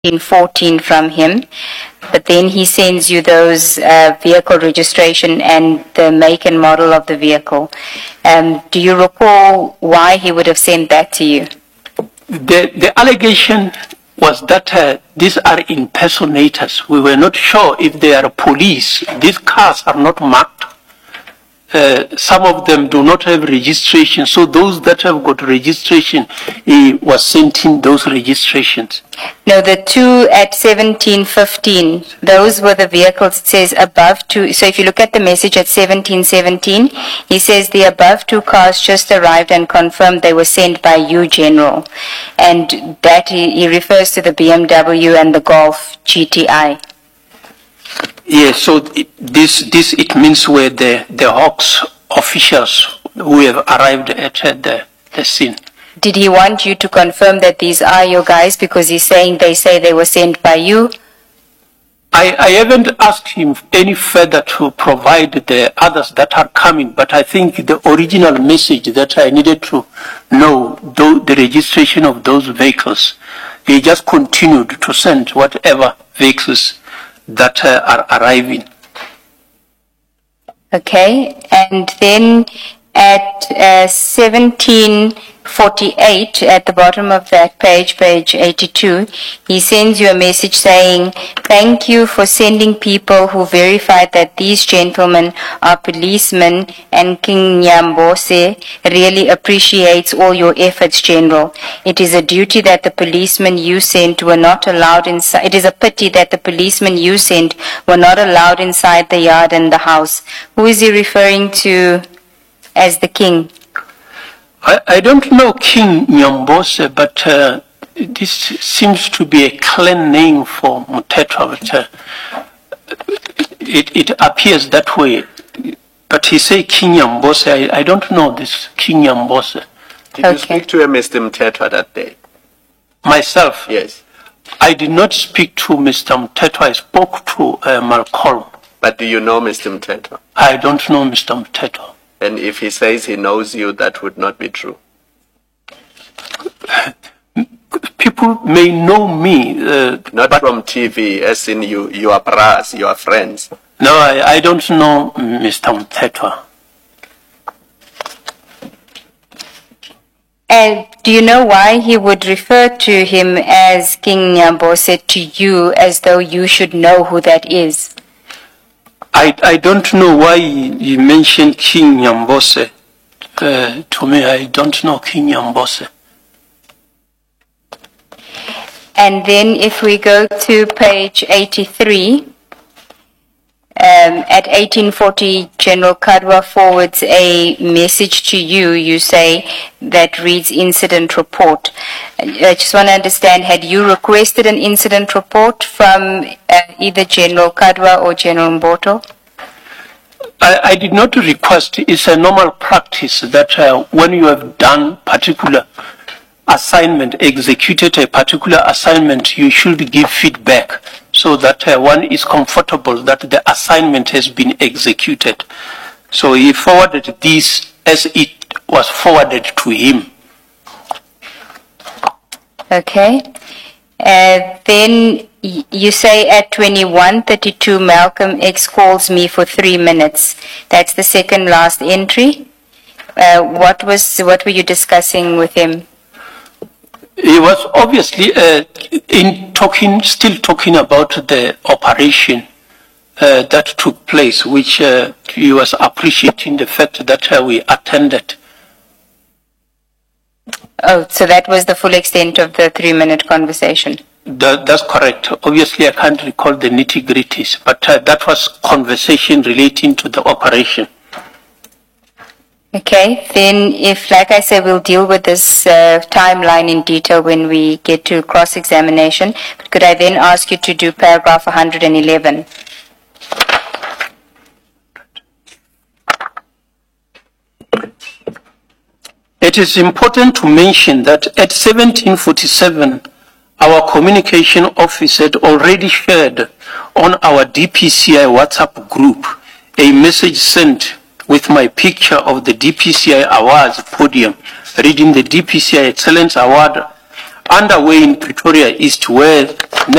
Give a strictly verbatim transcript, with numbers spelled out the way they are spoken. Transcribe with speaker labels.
Speaker 1: fourteen from him, but then he sends you those uh, vehicle registration and the make and model of the vehicle. Um, do you recall why he would have sent that to you?
Speaker 2: The, the allegation was that uh, these are impersonators. We were not sure if they are police. These cars are not marked. Uh, some of them do not have registration, so those that have got registration, he was sent in those registrations.
Speaker 1: No, the two at seventeen fifteen, those were the vehicles. It says above two. So if you look at the message at seventeen seventeen, he says the above two cars just arrived and confirmed they were sent by you, General. And that he, he refers to the B M W and the Golf G T I.
Speaker 2: Yes, so it, this this it means where the the Hawks officials who have arrived at uh, the the scene.
Speaker 1: Did he want you to confirm that these are your guys because he's saying they say they were sent by you?
Speaker 2: I, I haven't asked him any further to provide the others that are coming, but I think the original message that I needed to know, though the registration of those vehicles, he just continued to send whatever vehicles that uh, are arriving.
Speaker 1: Okay, and then at uh, seventeen forty-eight, at the bottom of that page, page eighty-two, he sends you a message saying, thank you for sending people who verified that these gentlemen are policemen, and King Nyambose really appreciates all your efforts, General. It is a duty that the policemen you sent were not allowed inside. It is a pity that the policemen you sent were not allowed inside the yard and the house. Who is he referring to as the king?
Speaker 2: I, I don't know King Nyambose, but uh, this seems to be a clan name for Mthethwa. But, uh, it, it appears that way. But he say King Nyambose. I, I don't know this King Nyambose.
Speaker 3: Did okay. you speak to a Mister Mthethwa that day?
Speaker 2: Myself?
Speaker 3: Yes.
Speaker 2: I did not speak to Mister Mthethwa. I spoke to uh, Malcolm.
Speaker 3: But do you know Mister Mthethwa?
Speaker 2: I don't know Mister Mthethwa.
Speaker 3: And if he says he knows you, that would not be true.
Speaker 2: People may know me. Uh,
Speaker 3: not from T V, as in you, you are bras, you are friends.
Speaker 2: No, I, I don't know Mister Mthethwa.
Speaker 1: And do you know why he would refer to him as King Nyambose to you as though you should know who that is?
Speaker 2: I, I don't know why you mentioned King Nyambose. Uh, to me, I don't know King Nyambose.
Speaker 1: And then if we go to page eighty-three, um, at eighteen forty, General Kadwa forwards a message to you, you say, that reads incident report. I just want to understand, had you requested an incident report from uh, either General Kadwa or General Mboto?
Speaker 2: I, I did not request. It's a normal practice that uh, when you have done particular assignment, executed a particular assignment, you should give feedback so that uh, one is comfortable that the assignment has been executed. So he forwarded this as it was forwarded to him.
Speaker 1: Okay. Uh, then you say at twenty-one thirty-two, Malcolm X calls me for three minutes. That's the second last entry. Uh, what was what were you discussing with him?
Speaker 2: He was obviously uh, in talking, still talking about the operation uh, that took place, which uh, he was appreciating the fact that uh, we attended.
Speaker 1: Oh, so that was the full extent of the three-minute conversation?
Speaker 2: That, that's correct. Obviously, I can't recall the nitty-gritties, but uh, that was conversation relating to the operation.
Speaker 1: Okay, then if, like I said, we'll deal with this uh, timeline in detail when we get to cross-examination. But could I then ask you to do paragraph one hundred eleven?
Speaker 2: It is important to mention that at seventeen forty-seven, our communication office had already shared on our D P C I WhatsApp group a message sent with my picture of the D P C I Awards podium, reading the D P C I Excellence Award underway in Pretoria East, where